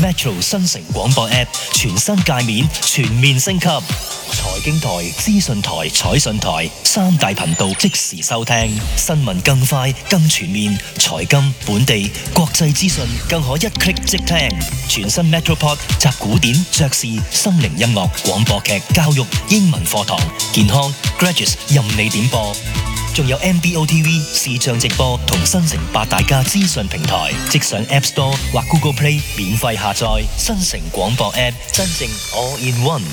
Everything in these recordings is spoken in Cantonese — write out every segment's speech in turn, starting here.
Metro 新城廣播 App 全新界面全面升級，財經台、資訊台、彩訊台三大頻道即時收聽，新聞更快更全面，財金、本地、國際資訊更可一 click 即聽。全新 Metropod 集古典、爵士、心靈音樂、廣播劇、教育、英文課堂、健康、Graduates 任你點播。仲有 MBO TV 視像直播同新城八大家資訊平台，即上 App Store 或 Google Play 免費下載新城廣播 App， 真正 All in One。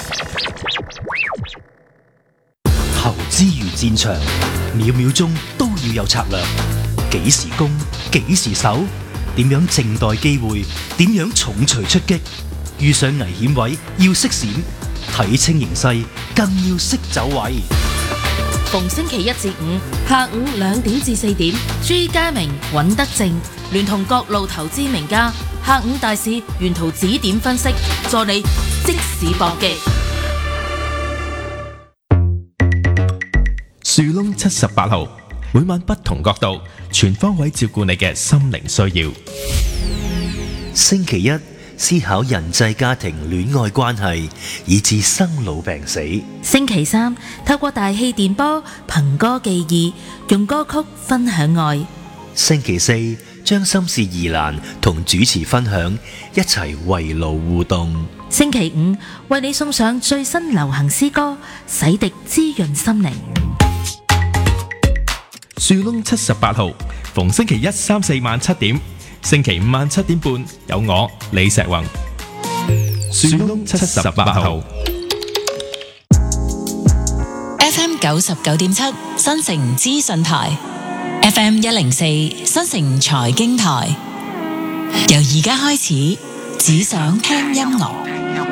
投資如戰場，秒秒鐘都要有策略，幾時攻，幾時守，點樣靜待機會，點樣重錘出擊，遇上危險位要識閃，睇清形勢更要識走位。 逢星期一至五下午2點至4點，朱家明、尹德正聯同各路投資名家，下午大市沿途指點分析，助你即市搏擊。 樹窿78號，每晚不同角度，全方位照顧你嘅心靈需要。 星期一思考人際家庭戀愛關係，以至生老病死。 星期三透過大氣電波憑歌寄意，用歌曲分享愛。 星期四將心事疑難同主持分享，一齊圍爐互動。 星期五為你送上最新流行詩歌，洗滌滋潤心靈。 樹窿78號，逢星期一、三、四晚7點，星期五晚7點半有我李石宏。樹窿78號 FM 99.7新城資訊台， FM 104新城財經台。由而家開始，只想聽音樂。